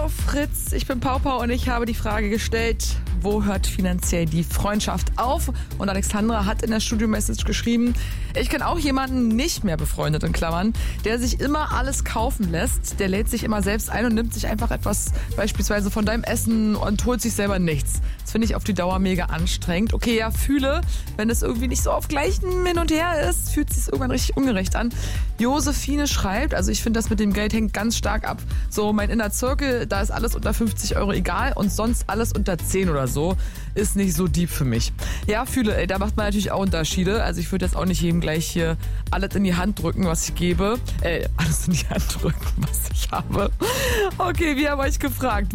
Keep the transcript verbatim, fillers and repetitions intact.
auf Fritz. Ich bin Pau Pau und ich habe die Frage gestellt, wo hört finanziell die Freundschaft auf? Und Alexandra hat in der Studio-Message geschrieben, ich kenne auch jemanden, nicht mehr befreundet in Klammern, der sich immer alles kaufen lässt. Der lädt sich immer selbst ein und nimmt sich einfach etwas beispielsweise von deinem Essen und holt sich selber nichts. Das finde ich auf die Dauer mega anstrengend. Okay, ja, fühle, wenn es irgendwie nicht so auf gleichem Hin und Her ist, fühlt sich irgendwann richtig ungerecht an. Josephine schreibt, also ich finde das mit dem Geld hängt ganz stark ab. So mein Inner Circle, da ist alles unter fünfzig Euro egal und sonst alles unter zehn oder so ist nicht so deep für mich. Ja, fühle, ey, da macht man natürlich auch Unterschiede. Also ich würde jetzt auch nicht jedem gleich hier alles in die Hand drücken, was ich gebe. Äh, alles in die Hand drücken, was ich habe. Okay, wir haben euch gefragt.